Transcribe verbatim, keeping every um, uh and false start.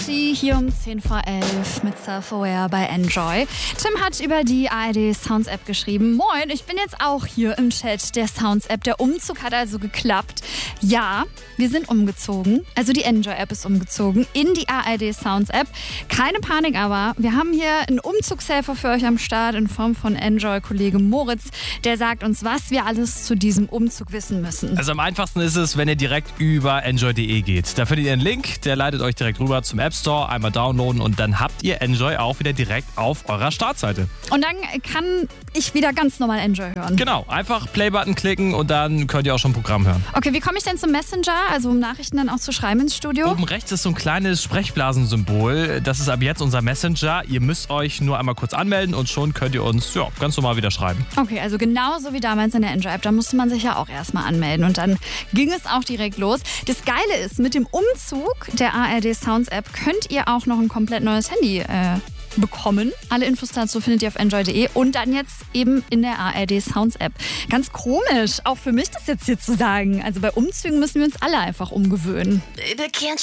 Avicii hier um zehn vor elf mit Self-Aware bei Enjoy. Tim hat über die A R D Sounds App geschrieben. Moin, ich bin jetzt auch hier im Chat der Sounds App. Der Umzug hat also geklappt. Ja, wir sind umgezogen. Also die Enjoy App ist umgezogen in die A R D Sounds App. Keine Panik aber. Wir haben hier einen Umzugshelfer für euch am Start in Form von Enjoy-Kollege Moritz. Der sagt uns, was wir alles zu diesem Umzug wissen müssen. Also am einfachsten ist es, wenn ihr direkt über enjoy punkt de geht. Da findet ihr einen Link, der leitet euch direkt rüber zum App Store. Einmal downloaden und dann habt ihr Enjoy auch wieder direkt auf eurer Startseite. Und dann kann ich wieder ganz normal Enjoy hören. Genau, einfach Play-Button klicken und dann könnt ihr auch schon ein Programm hören. Okay, wie komme ich denn zum Messenger, also um Nachrichten dann auch zu schreiben ins Studio? Oben rechts ist so ein kleines Sprechblasensymbol. Das ist ab jetzt unser Messenger. Ihr müsst euch nur einmal kurz anmelden und schon könnt ihr uns ja, ganz normal wieder schreiben. Okay, also genauso wie damals in der Enjoy-App. Da musste man sich ja auch erstmal anmelden und dann ging es auch direkt los. Das Geile ist, mit dem Umzug der A R D Sounds App könnt ihr auch noch ein komplett neues Handy äh, bekommen. Alle Infos dazu findet ihr auf enjoy punkt de und dann jetzt eben in der A R D Sounds App. Ganz komisch, auch für mich das jetzt hier zu sagen. Also bei Umzügen müssen wir uns alle einfach umgewöhnen. Baby, can't